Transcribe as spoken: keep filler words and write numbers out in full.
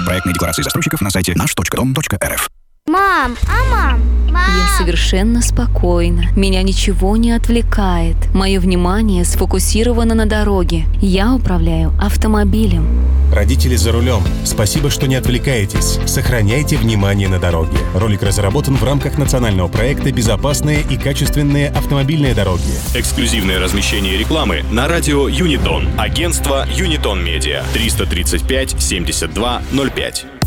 проектной декларации застройщиков на сайте наш точка дом точка эр эф. Мам, а мам, мам. Я совершенно спокойна. Меня ничего не отвлекает. Мое внимание сфокусировано на дороге. Я управляю автомобилем. Родители за рулем. Спасибо, что не отвлекаетесь. Сохраняйте внимание на дороге. Ролик разработан в рамках национального проекта «Безопасные и качественные автомобильные дороги». Эксклюзивное размещение рекламы на радио Юнитон. Агентство Юнитон Медиа. триста тридцать пять семьдесят два ноль пять.